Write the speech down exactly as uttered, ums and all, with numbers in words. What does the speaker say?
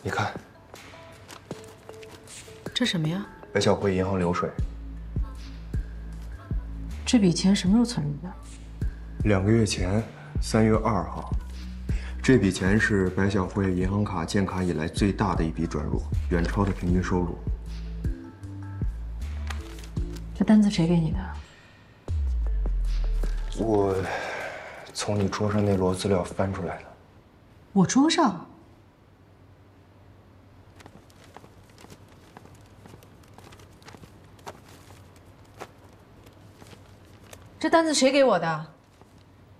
你看， 这什么呀？ 白小辉银行流水， 这笔钱什么时候存入的？ 两个月前，三月二号。这笔钱是白小辉银行卡建卡以来最大的一笔转入，远超他平均收入。 这单子谁给你的？ 我从你桌上那摞资料翻出来的。 我桌上？这单子谁给我的？